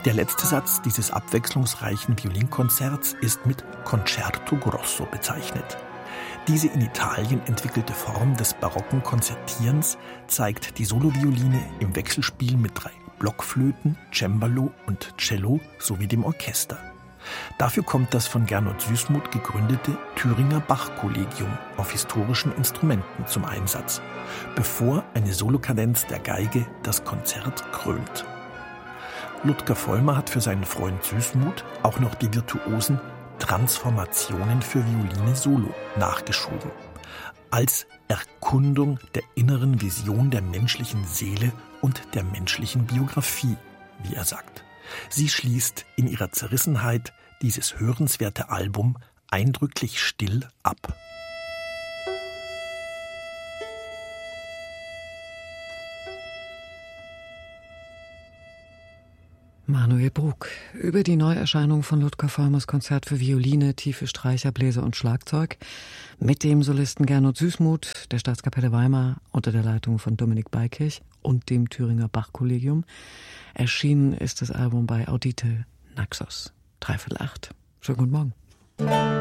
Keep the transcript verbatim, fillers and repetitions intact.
Der letzte Satz dieses abwechslungsreichen Violinkonzerts ist mit Concerto Grosso bezeichnet. Diese in Italien entwickelte Form des barocken Konzertierens zeigt die Solovioline im Wechselspiel mit drei Blockflöten, Cembalo und Cello sowie dem Orchester. Dafür kommt das von Gernot Süßmuth gegründete Thüringer Bach-Kollegium auf historischen Instrumenten zum Einsatz, bevor eine Solokadenz der Geige das Konzert krönt. Ludger Vollmer hat für seinen Freund Süßmuth auch noch die virtuosen Transformationen für Violine Solo nachgeschoben, als Erkundung der inneren Vision der menschlichen Seele und der menschlichen Biografie, wie er sagt. Sie schließt in ihrer Zerrissenheit dieses hörenswerte Album eindrücklich still ab. Manuel Brug über die Neuerscheinung von Ludger Vollmers Konzert für Violine, tiefe Streicher, Bläser und Schlagzeug mit dem Solisten Gernot Süßmuth der Staatskapelle Weimar unter der Leitung von Dominik Beikirch und dem Thüringer Bach-Kollegium. Erschienen ist das Album bei Audite Naxos. Dreiviertel acht. Schönen guten Morgen.